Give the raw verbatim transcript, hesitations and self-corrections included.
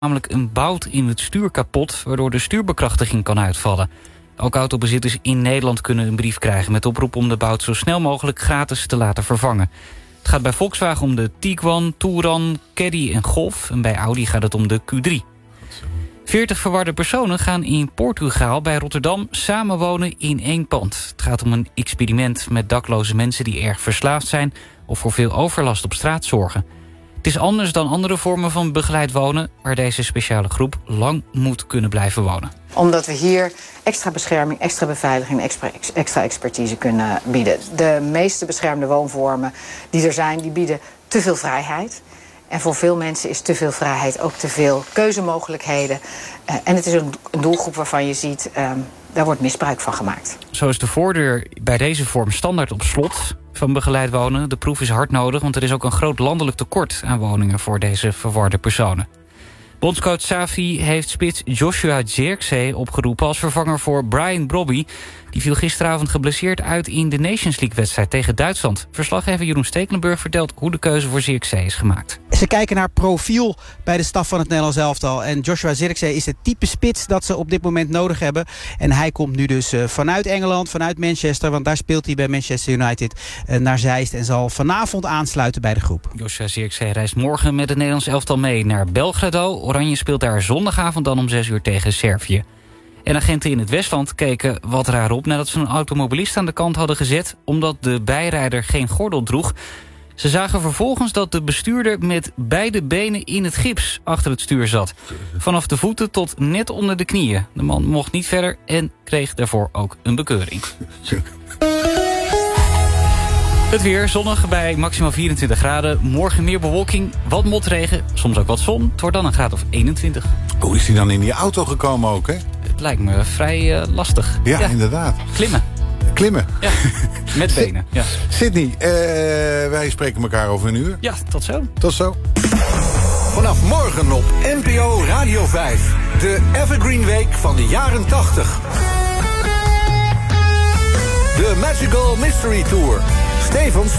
namelijk een bout in het stuur kapot, waardoor de stuurbekrachtiging kan uitvallen. Ook autobezitters in Nederland kunnen een brief krijgen met oproep om de bout zo snel mogelijk gratis te laten vervangen. Het gaat bij Volkswagen om de Tiguan, Touran, Caddy en Golf. En bij Audi gaat het om de Q drie. veertig verwarde personen gaan in Portugal bij Rotterdam samenwonen in één pand. Het gaat om een experiment met dakloze mensen die erg verslaafd zijn of voor veel overlast op straat zorgen. Het is anders dan andere vormen van begeleid wonen, waar deze speciale groep lang moet kunnen blijven wonen. Omdat we hier extra bescherming, extra beveiliging en extra, extra expertise kunnen bieden. De meeste beschermde woonvormen die er zijn, die bieden te veel vrijheid. En voor veel mensen is te veel vrijheid ook te veel keuzemogelijkheden. Uh, en het is een, een doelgroep waarvan je ziet, uh, daar wordt misbruik van gemaakt. Zo is de voordeur bij deze vorm standaard op slot van begeleid wonen. De proef is hard nodig, want er is ook een groot landelijk tekort aan woningen voor deze verwarde personen. Bondscoach Safi heeft spits Joshua Zirkzee opgeroepen als vervanger voor Brian Brobby. Die viel gisteravond geblesseerd uit in de Nations League-wedstrijd tegen Duitsland. Verslaggever Jeroen Stekelenburg vertelt hoe de keuze voor Zirkzee is gemaakt. Ze kijken naar profiel bij de staf van het Nederlands elftal. En Joshua Zirkzee is het type spits dat ze op dit moment nodig hebben. En hij komt nu dus vanuit Engeland, vanuit Manchester, want daar speelt hij bij Manchester United, naar Zeist en zal vanavond aansluiten bij de groep. Joshua Zirkzee reist morgen met het Nederlands elftal mee naar Belgrado. Oranje speelt daar zondagavond dan om zes uur tegen Servië. En agenten in het Westland keken wat raar op nadat ze een automobilist aan de kant hadden gezet omdat de bijrijder geen gordel droeg. Ze zagen vervolgens dat de bestuurder met beide benen in het gips achter het stuur zat. Vanaf de voeten tot net onder de knieën. De man mocht niet verder en kreeg daarvoor ook een bekeuring. Het weer zonnig bij maximaal vierentwintig graden. Morgen meer bewolking, wat motregen, soms ook wat zon. Het wordt dan een graad of eenentwintig. Hoe is hij dan in die auto gekomen ook, hè? Het lijkt me vrij uh, lastig. Ja, ja, inderdaad. Klimmen. Klimmen. Ja, met benen. Ja. Sydney, uh, wij spreken elkaar over een uur. Ja, tot zo. Tot zo. Vanaf morgen op N P O Radio vijf. De Evergreen Week van de jaren tachtig. De Magical Mystery Tour. Stefan